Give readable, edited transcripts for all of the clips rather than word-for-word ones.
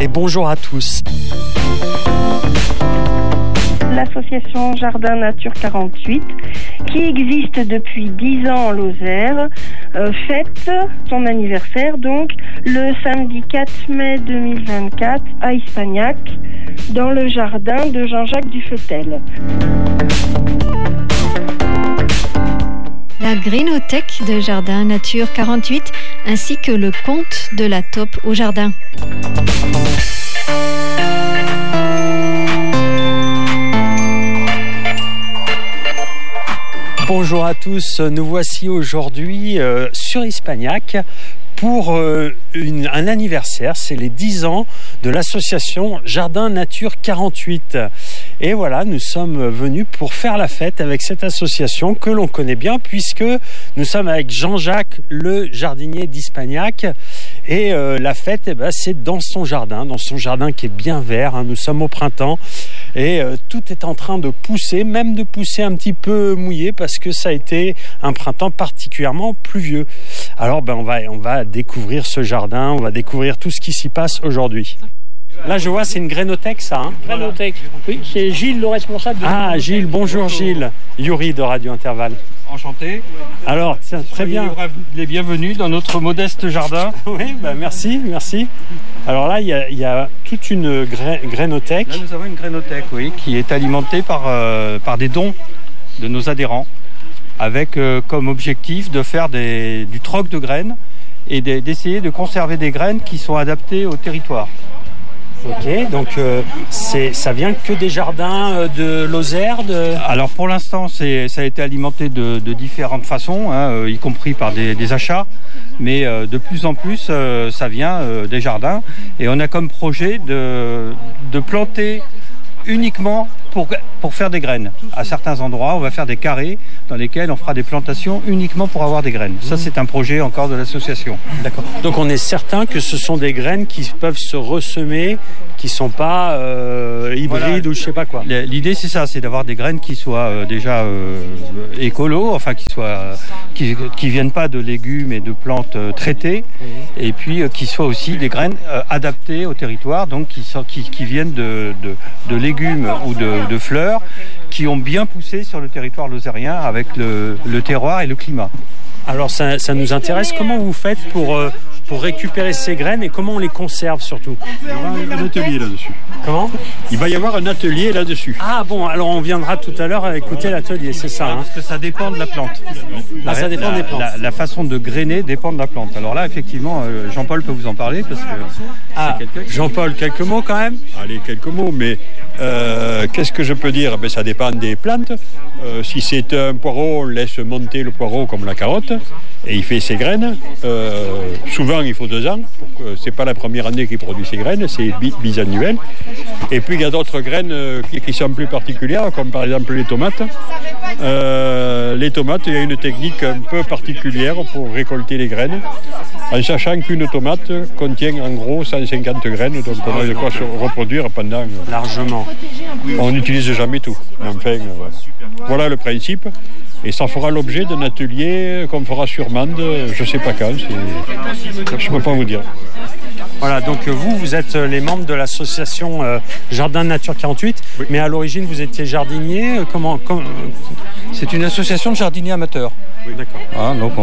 et bonjour à tous. L'association Jardin Nature 48, qui existe depuis 10 ans en Lozère, fête son anniversaire donc le samedi 4 mai 2024 à Ispagnac, dans le jardin de Jean-Jacques Dufetel. La Grénothèque de Jardin Nature 48 ainsi que le conte de la taupe au jardin. Bonjour à tous, nous voici aujourd'hui sur Ispagnac pour un anniversaire, c'est les 10 ans de l'association Jardin Nature 48. Et voilà, nous sommes venus pour faire la fête avec cette association que l'on connaît bien puisque nous sommes avec Jean-Jacques, le jardinier d'Ispagnac. Et la fête, c'est dans son jardin qui est bien vert, hein. Nous sommes au printemps et tout est en train de pousser, même de pousser un petit peu mouillé parce que ça a été un printemps particulièrement pluvieux. Alors on va découvrir ce jardin, on va découvrir tout ce qui s'y passe aujourd'hui. Là, je vois, c'est une grénothèque, ça. Hein, Grénothèque. Oui, c'est Gilles, le responsable. Gilles, bonjour Gilles. Yuri de Radio Intervalle. Enchanté. Alors, très bien. Les bienvenus dans notre modeste jardin. Oui, merci. Alors là, il y a toute une grénothèque. Là, nous avons une grénothèque, oui, qui est alimentée par des dons de nos adhérents, avec comme objectif de faire du troc de graines et d'essayer de conserver des graines qui sont adaptées au territoire. Ok, donc ça vient que des jardins de Lozère Alors pour l'instant, ça a été alimenté de différentes façons, hein, y compris par des achats, mais de plus en plus, ça vient des jardins. Et on a comme projet de planter uniquement pour faire des graines. À certains endroits, on va faire des carrés dans lesquels on fera des plantations uniquement pour avoir des graines. Ça, c'est un projet encore de l'association. D'accord. Donc on est certain que ce sont des graines qui peuvent se ressemer, qui ne sont pas hybrides, voilà, ou je ne sais pas quoi. L'idée, c'est ça, c'est d'avoir des graines qui soient déjà écolo, enfin qui viennent pas de légumes et de plantes traitées, et puis qui soient aussi des graines adaptées au territoire, donc qui viennent de légumes ou de fleurs qui ont bien poussé sur le territoire lozérien avec le terroir et le climat. Alors ça nous intéresse. Comment vous faites pour récupérer ces graines et comment on les conserve surtout? Il y aura un atelier là-dessus. Comment? Il va y avoir un atelier là-dessus. Ah bon, alors on viendra tout à l'heure écouter l'atelier, c'est ça, hein? Parce que ça dépend de la plante. Ça dépend des plantes. La façon de grainer dépend de la plante. Alors là, effectivement, Jean-Paul peut vous en parler parce que... Jean-Paul, quelques mots quand même? Allez, quelques mots, mais qu'est-ce que je peux dire? Ça dépend des plantes. Si c'est un poireau, on laisse monter le poireau comme la carotte et il fait ses graines. Souvent, il faut 2 ans. C'est pas la première année qu'il produit ses graines, c'est bisannuel. Et puis, il y a d'autres graines qui sont plus particulières, comme par exemple les tomates. Les tomates, il y a une technique un peu particulière pour récolter les graines, en sachant qu'une tomate contient en gros 150 graines, donc on a de quoi se reproduire pendant... Largement. On n'utilise jamais tout. Enfin, voilà le principe. Et ça fera l'objet d'un atelier qu'on fera sur Mende, je ne sais pas quand, je ne peux pas vous dire. Voilà, donc vous êtes les membres de l'association Jardin Nature 48, oui. Mais à l'origine vous étiez jardinier, C'est une association de jardiniers amateurs. Oui, d'accord. Hein, donc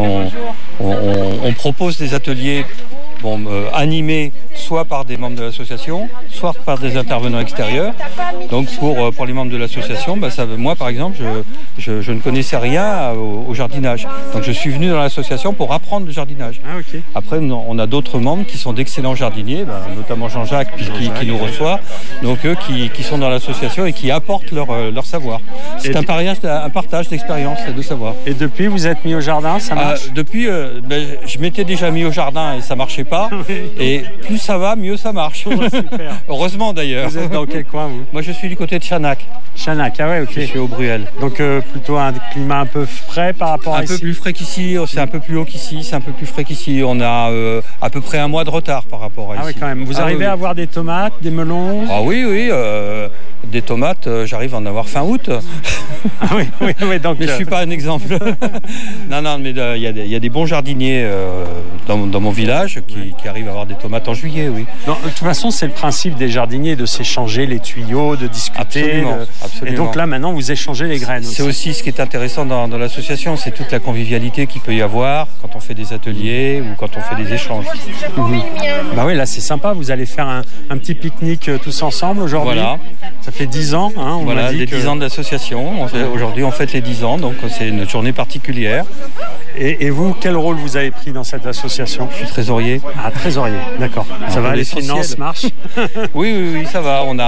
on propose des ateliers animés soit par des membres de l'association, soit par des intervenants extérieurs. Donc pour les membres de l'association, moi par exemple, je ne connaissais rien au jardinage. Donc je suis venu dans l'association pour apprendre le jardinage. Ah, okay. Après, on a d'autres membres qui sont d'excellents jardiniers, notamment Jean-Jacques qui nous reçoit, donc eux qui sont dans l'association et qui apportent leur savoir. C'est un partage d'expérience et de savoir. Et depuis, vous êtes mis au jardin, ça marche? Depuis, je m'étais déjà mis au jardin et ça marchait pas. Et plus ça va, mieux ça marche. Oh, super. Heureusement d'ailleurs. Vous êtes dans quel coin, vous? Moi, je suis du côté de Chanac. Chanac, ah ouais, ok. Je suis au Bruel. Donc plutôt un climat un peu frais par rapport à ici. Un peu plus frais qu'ici, c'est un peu plus haut qu'ici, c'est un peu plus frais qu'ici. On a à peu près un mois de retard par rapport à ici. Ah oui, quand même. Vous arrivez à avoir des tomates, des melons? Ah oui. Des tomates, j'arrive à en avoir fin août. Ah oui, donc... Mais je ne suis pas un exemple. Non, mais il y a des bons jardiniers dans mon village qui arrivent à avoir des tomates en juillet. oui. Non, de toute façon, c'est le principe des jardiniers de s'échanger les tuyaux, de discuter. Absolument. Et donc là, maintenant, vous échangez les graines. C'est aussi ce qui est intéressant dans l'association, c'est toute la convivialité qu'il peut y avoir quand on fait des ateliers ou quand on fait des échanges. Bah oui, là, c'est sympa. Vous allez faire un petit pique-nique tous ensemble aujourd'hui. Voilà. Ça fait 10 ans. On voilà, les 10 ans de l'association. Aujourd'hui, on fête les 10 ans, donc c'est une journée particulière. Et vous, quel rôle vous avez pris dans cette association ? Je suis trésorier. Ah, trésorier, d'accord. Ça va, les finances marchent ? Oui, ça va. On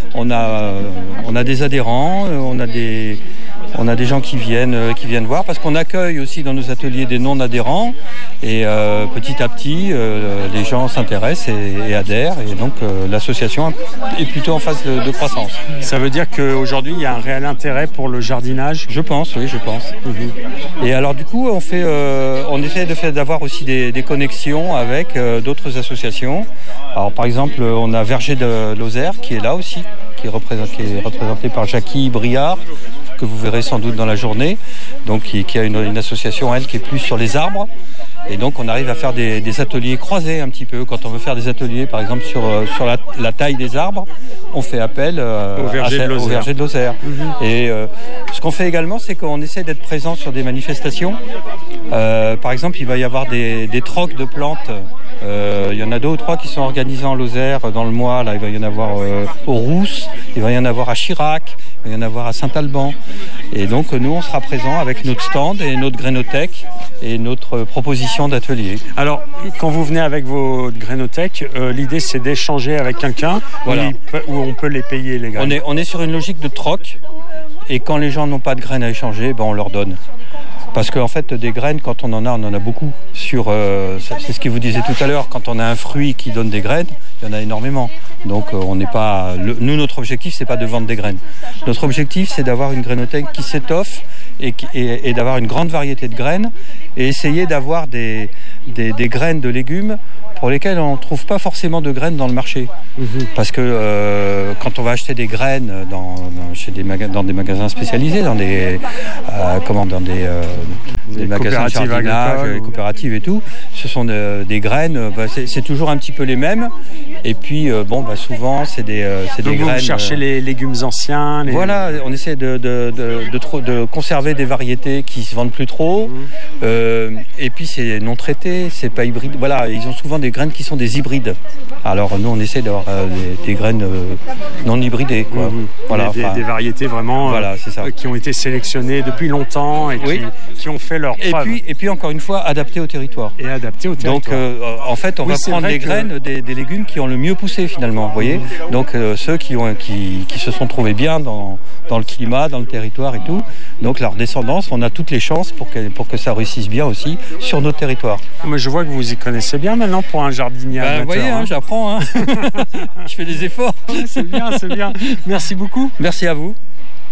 a des adhérents, on a des gens qui viennent voir, parce qu'on accueille aussi dans nos ateliers des non-adhérents. Et petit à petit, les gens s'intéressent et adhèrent. Et donc, l'association est plutôt en phase de croissance. Ça veut dire qu'aujourd'hui, il y a un réel intérêt pour le jardinage ? Je pense, oui, je pense. Et alors, du coup, on essaie d'avoir aussi des connexions avec d'autres associations. Alors, par exemple, on a Verger de Lozère qui est là aussi, qui est représenté par Jackie Briard, que vous verrez sans doute dans la journée, donc qui a une association, elle, qui est plus sur les arbres. Et donc on arrive à faire des ateliers croisés un petit peu. Quand on veut faire des ateliers, par exemple, sur la taille des arbres, on fait appel au verger de Lozère. Et ce qu'on fait également, c'est qu'on essaie d'être présent sur des manifestations. Par exemple, il va y avoir des trocs de plantes. Il y en a 2 ou 3 qui sont organisés en Lozère dans le mois. Là, il va y en avoir aux Rousses, il va y en avoir à Chirac, il va y en avoir à Saint-Alban. Et donc nous, on sera présents avec notre stand et notre grainothèque et notre proposition d'atelier. Alors, quand vous venez avec vos grainothèques, l'idée c'est d'échanger avec quelqu'un, voilà, où on peut les payer, les graines. On est sur une logique de troc, et quand les gens n'ont pas de graines à échanger, on leur donne. Parce qu'en fait, des graines, quand on en a beaucoup. C'est ce que vous disiez tout à l'heure, quand on a un fruit qui donne des graines, il y en a énormément. Donc on n'est pas. Nous, notre objectif, c'est pas de vendre des graines. Notre objectif, c'est d'avoir une grainothèque qui s'étoffe et d'avoir une grande variété de graines, et essayer d'avoir des graines de légumes pour lesquelles on ne trouve pas forcément de graines dans le marché. Parce que quand on va acheter des graines dans des magasins spécialisés, dans des magasins de jardinage, des coopératives et tout, ce sont des graines, c'est toujours un petit peu les mêmes. Et puis souvent c'est des donc graines. Vous cherchez les légumes anciens. Voilà, on essaie de conserver des variétés qui se vendent plus trop. Et puis c'est non traité, c'est pas hybride. Voilà, ils ont souvent des graines qui sont des hybrides. Alors nous, on essaie d'avoir des graines non hybridées, quoi. Voilà, des variétés vraiment voilà, c'est ça, qui ont été sélectionnées depuis longtemps et qui ont fait leur preuve. Et puis encore une fois, adaptées au territoire. Et adaptées au territoire. Donc en fait, on va prendre les graines des légumes qui ont le mieux poussé finalement, vous voyez. Donc ceux qui se sont trouvés bien dans le climat, dans le territoire et tout. Donc leur descendance, on a toutes les chances pour que ça réussisse bien aussi sur notre territoire. Mais je vois que vous y connaissez bien maintenant pour un jardinier amateur. Vous voyez, j'apprends. Je fais des efforts. C'est bien. Merci beaucoup. Merci à vous.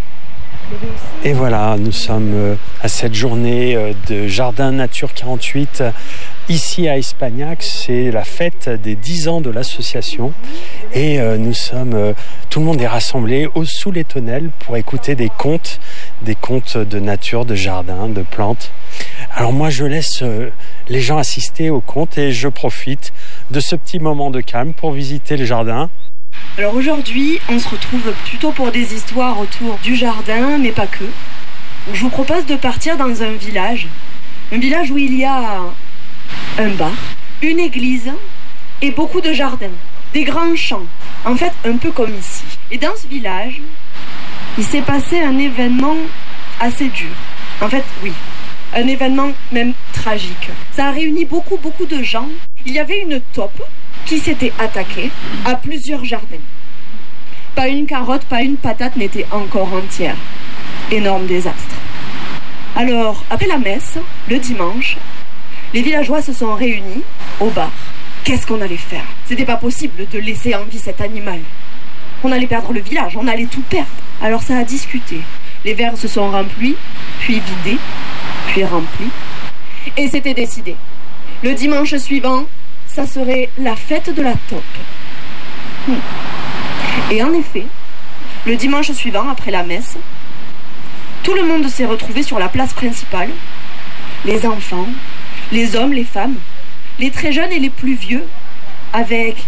Et voilà, nous sommes à cette journée de Jardin Nature 48 ici à Espagnac. C'est la fête des 10 ans de l'association et tout le monde est rassemblé sous les tonnelles pour écouter des contes de nature, de jardin, de plantes. Alors moi je laisse les gens assister aux contes et je profite de ce petit moment de calme pour visiter le jardin. Alors aujourd'hui, on se retrouve plutôt pour des histoires autour du jardin, mais pas que. Je vous propose de partir dans un village où il y a un bar, une église et beaucoup de jardins, des grands champs, en fait un peu comme ici. Et dans ce village, il s'est passé un événement assez dur. En fait, oui, un événement même tragique. Ça a réuni beaucoup de gens. Il y avait une taupe qui s'était attaquée à plusieurs jardins. Pas une carotte, pas une patate n'était encore entière. Énorme désastre. Alors, après la messe, le dimanche, les villageois se sont réunis au bar. Qu'est-ce qu'on allait faire ? C'était pas possible de laisser en vie cet animal. On allait perdre le village, on allait tout perdre. Alors ça a discuté. Les verres se sont remplis, puis vidés, puis remplis. Et c'était décidé. Le dimanche suivant, ça serait la fête de la taupe. Et en effet, le dimanche suivant, après la messe, tout le monde s'est retrouvé sur la place principale. Les enfants, les hommes, les femmes, les très jeunes et les plus vieux, avec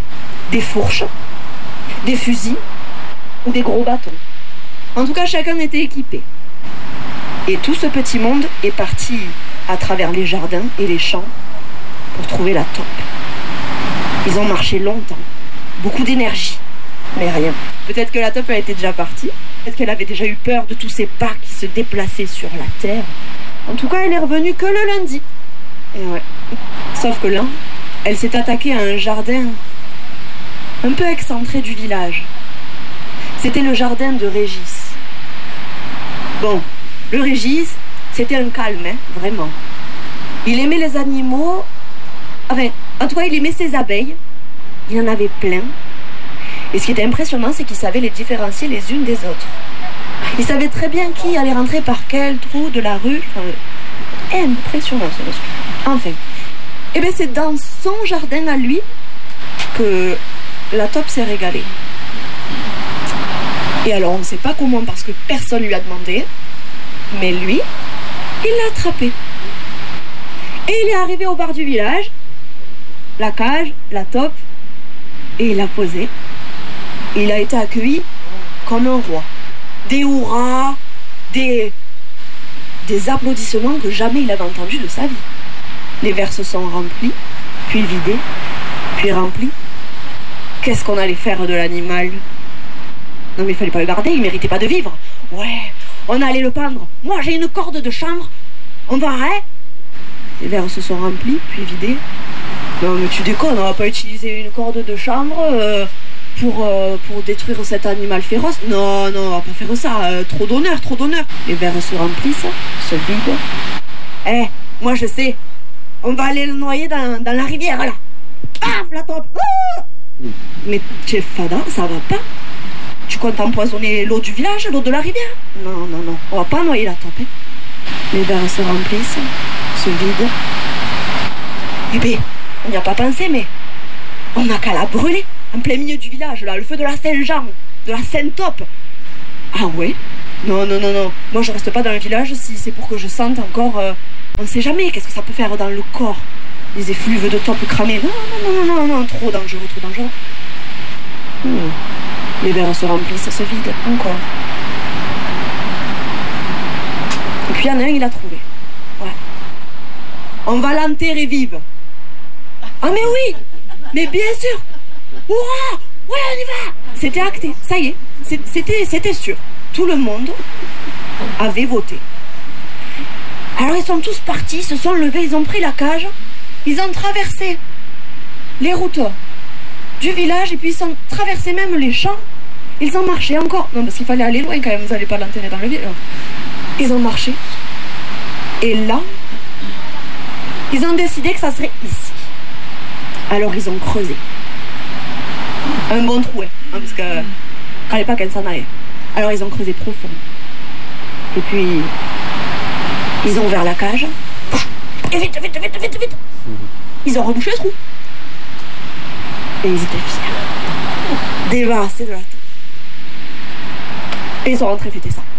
des fourches, des fusils ou des gros bâtons. En tout cas, chacun était équipé. Et tout ce petit monde est parti à travers les jardins et les champs pour trouver la taupe. Ils ont marché longtemps, beaucoup d'énergie, mais rien. Peut-être que la taupe était déjà partie, peut-être qu'elle avait déjà eu peur de tous ces pas qui se déplaçaient sur la terre. En tout cas, elle est revenue que le lundi. Et ouais. Sauf que là, elle s'est attaquée à un jardin un peu excentré du village. C'était le jardin de Régis. Bon, le Régis, c'était un calme, hein, vraiment. Il aimait les animaux. Enfin, en tout cas, il aimait ses abeilles. Il en avait plein. Et ce qui était impressionnant, c'est qu'il savait les différencier les unes des autres. Il savait très bien qui allait rentrer par quel trou de la rue. Impressionnant, ce monsieur. Enfin, eh bien, c'est dans son jardin à lui que la taupe s'est régalée. Et alors, on ne sait pas comment, parce que personne lui a demandé, mais lui, il l'a attrapé. Et il est arrivé au bar du village, la cage, la taupe, et il l'a posé. Et il a été accueilli comme un roi. Des hurrahs, des applaudissements que jamais il avait entendus de sa vie. Les verres se sont remplis, puis vidés, puis remplis. Qu'est-ce qu'on allait faire de l'animal ? Non mais il fallait pas le garder, il méritait pas de vivre. Ouais, on allait le pendre. Moi j'ai une corde de chanvre. On va, hein ? Les verres se sont remplis, puis vidés. Non mais tu déconnes, on va pas utiliser une corde de chanvre pour détruire cet animal féroce. Non, on va pas faire ça. Trop d'honneur. Les verres se remplissent, se vident. Moi je sais. On va aller le noyer dans la rivière là. Paf, la taupe. Ah ! Mais Chef Fada, ça va pas. Tu comptes empoisonner l'eau du village, l'eau de la rivière ? Non, on va pas noyer la taupe. Hein. Les verres se remplissent, se vident. Eh bien, on n'y a pas pensé, mais on n'a qu'à la brûler, en plein milieu du village, là, le feu de la Saint-Jean, de la Sainte-Taupe. Ah ouais ? Non. Moi, je reste pas dans le village si c'est pour que je sente encore... on ne sait jamais, qu'est-ce que ça peut faire dans le corps ? Les effluves de taupe cramées. Non, trop dangereux. Les verres se remplissent, se vident, encore. Et puis il y en a un, il a trouvé. Ouais. On va l'enterrer vive. Ah mais oui, mais bien sûr. Hurrah, ouais, on y va. C'était acté, ça y est, c'était sûr. Tout le monde avait voté. Alors ils sont tous partis, ils se sont levés, ils ont pris la cage, ils ont traversé les routes du village et puis ils ont traversé même les champs. Ils ont marché encore. Non, parce qu'il fallait aller loin quand même, vous n'allez pas l'enterrer dans le village. Ils ont marché. Et là, ils ont décidé que ça serait ici. Alors ils ont creusé. Un bon trou, hein, parce que fallait pas qu'elle s'en aille. Alors ils ont creusé profond. Et puis, ils ont ouvert la cage. Et vite. Ils ont rebouché le trou. Et ils étaient fiers. Débarrassés de la taupe. Et ils sont rentrés fêter ça.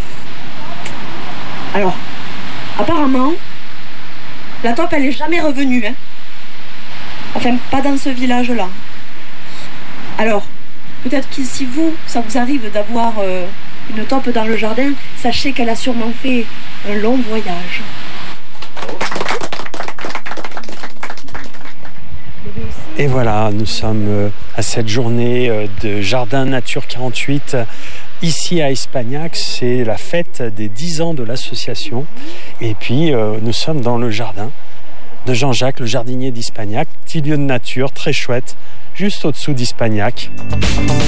Alors, apparemment, la taupe, elle est jamais revenue. Hein. Enfin, pas dans ce village-là. Alors, peut-être que si ça vous arrive d'avoir une taupe dans le jardin, sachez qu'elle a sûrement fait un long voyage. Et voilà, nous sommes à cette journée de Jardin Nature 48 ici à Espagnac. C'est la fête des 10 ans de l'association. Et puis, nous sommes dans le jardin de Jean-Jacques, le jardinier d'Espagnac. Petit lieu de nature très chouette, juste au-dessous d'Espagnac.